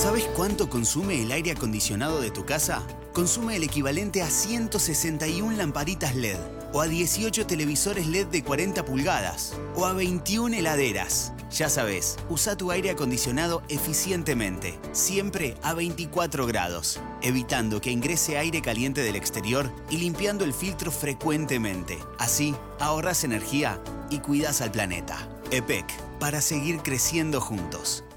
¿Sabes cuánto consume el aire acondicionado de tu casa? Consume el equivalente a 161 lamparitas LED, o a 18 televisores LED de 40 pulgadas, o a 21 heladeras. Ya sabes, usa tu aire acondicionado eficientemente, siempre a 24 grados, evitando que ingrese aire caliente del exterior y limpiando el filtro frecuentemente. Así, ahorras energía y cuidas al planeta. EPEC, para seguir creciendo juntos.